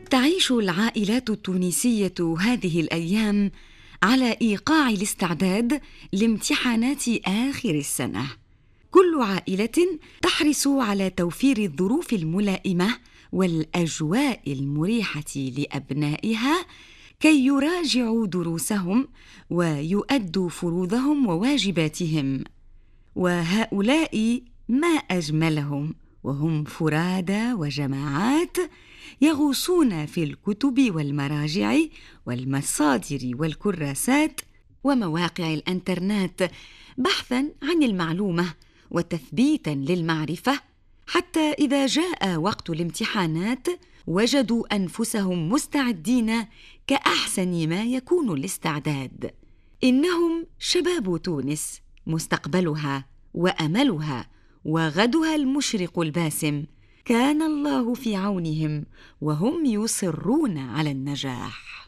تعيش العائلات التونسية هذه الأيام على إيقاع الاستعداد لامتحانات آخر السنة. كل عائلة تحرص على توفير الظروف الملائمة والأجواء المريحة لأبنائها كي يراجعوا دروسهم ويؤدوا فروضهم وواجباتهم. وهؤلاء ما أجملهم وهم فرادى وجماعات يغوصون في الكتب والمراجع والمصادر والكراسات ومواقع الإنترنت بحثاً عن المعلومة وتثبيتاً للمعرفة، حتى إذا جاء وقت الامتحانات وجدوا أنفسهم مستعدين كأحسن ما يكون الاستعداد. إنهم شباب تونس، مستقبلها وأملها وغدها المشرق الباسم. كان الله في عونهم وهم يصرون على النجاح.